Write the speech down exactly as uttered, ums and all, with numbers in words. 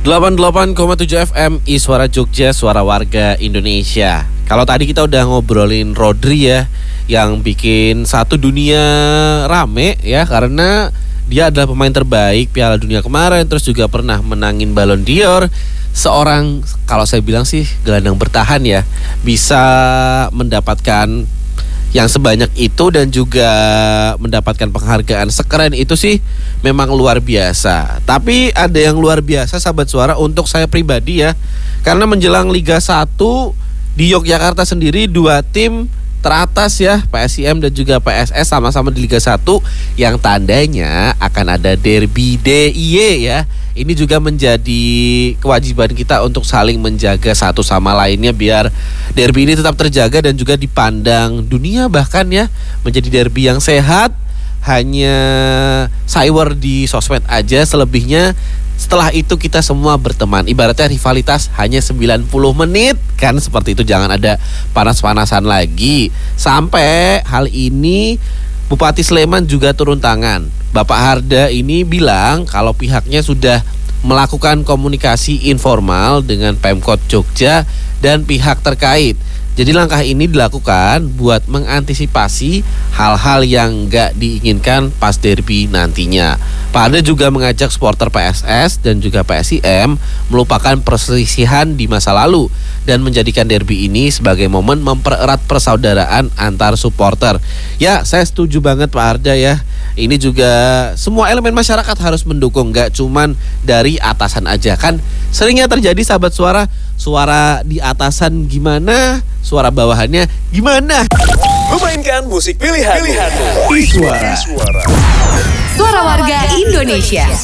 delapan puluh delapan koma tujuh F M Iswara Jogja, suara warga Indonesia. Kalau tadi kita udah ngobrolin Rodri ya, yang bikin satu dunia rame ya, karena dia adalah pemain terbaik Piala Dunia kemarin, terus juga pernah menangin Ballon d'Or. Seorang, kalau saya bilang sih gelandang bertahan ya, bisa mendapatkan yang sebanyak itu dan juga mendapatkan penghargaan sekeren itu sih memang luar biasa. Tapi ada yang luar biasa sahabat suara untuk saya pribadi ya, karena menjelang Liga satu di Yogyakarta sendiri dua tim teratas ya, P S I M dan juga P S S sama-sama di Liga satu, yang tandanya akan ada derby D I Y ya. Ini juga menjadi kewajiban kita untuk saling menjaga satu sama lainnya biar derby ini tetap terjaga dan juga dipandang dunia, bahkan ya menjadi derby yang sehat. Hanya cyber di sosmed aja, selebihnya setelah itu kita semua berteman. Ibaratnya rivalitas hanya sembilan puluh menit kan, seperti itu, jangan ada panas-panasan lagi. Sampai hal ini Bupati Sleman juga turun tangan. Bapak Harda ini bilang kalau pihaknya sudah melakukan komunikasi informal dengan Pemkot Jogja dan pihak terkait. Jadi langkah ini dilakukan buat mengantisipasi hal-hal yang nggak diinginkan pas derby nantinya. Pak Harda juga mengajak supporter P S S dan juga P S I M melupakan perselisihan di masa lalu dan menjadikan derby ini sebagai momen mempererat persaudaraan antar supporter. Ya, saya setuju banget Pak Harda ya. Ini juga semua elemen masyarakat harus mendukung, nggak cuman dari atasan aja. Kan seringnya terjadi sahabat suara, suara di atasan gimana, suara bawahannya gimana. Memainkan musik pilihan, pilihan. Iswara. Suara warga Indonesia.